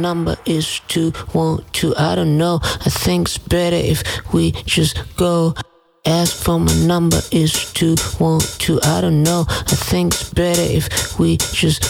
number is 212. I don't know. I think it's better if we just go. Ask for my number is 212. I don't know. I think it's better if we just